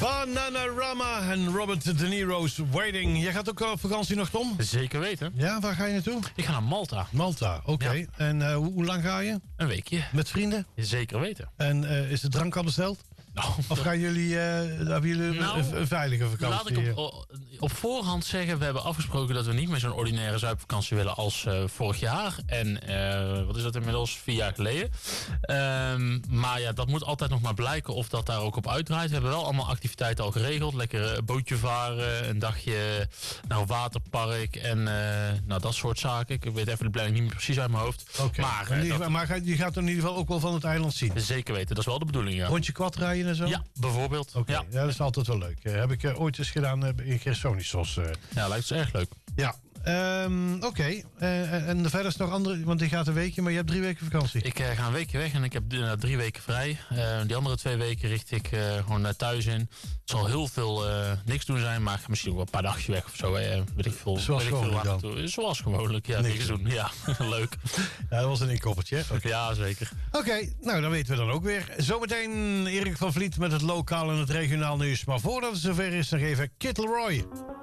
Bananarama en Robert De Niro's Waiting. Jij gaat ook op vakantie nog, Tom? Zeker weten. Ja, waar ga je naartoe? Ik ga naar Malta. Malta, oké. Ja. En hoe lang ga je? Een weekje. Met vrienden? Zeker weten. En is de drank al besteld? Nou, Of gaan jullie, hebben jullie een veilige vakantie? laat ik op voorhand zeggen, we hebben afgesproken dat we niet meer zo'n ordinaire zuipvakantie willen als vorig jaar. En wat is dat inmiddels? 4 jaar geleden. Maar ja, dat moet altijd nog maar blijken of dat daar ook op uitdraait. We hebben wel allemaal activiteiten al geregeld. Lekker een bootje varen, een dagje naar een waterpark en dat soort zaken. Ik weet even de planning niet meer precies uit mijn hoofd. Oké. Maar je gaat in ieder geval ook wel van het eiland zien? Zeker weten, dat is wel de bedoeling, ja. Rondje kwad rijden en zo? Ja, bijvoorbeeld. Oké. Ja, dat is altijd wel leuk. Heb ik ooit eens gedaan in Gersonisos. Ja, lijkt het erg leuk. Ja. Oké. En verder is nog andere, want je gaat een weekje, maar je hebt 3 weken vakantie. Ik ga een weekje weg en ik heb 3 weken vrij. Die andere 2 weken richt ik gewoon naar thuis in. Het zal heel veel niks doen zijn, maar misschien ook wel een paar dagjes weg of zo. Weet ik veel. Zoals gewoonlijk dan? Zoals gewoonlijk, ja. Niks doen. Ja, leuk. Ja, dat was een inkoppertje. Okay. Ja, zeker. Oké, nou dan weten we dan ook weer. Zometeen Erik van Vliet met het lokaal en het regionaal nieuws. Maar voordat het zover is, nog even Kid Laroi.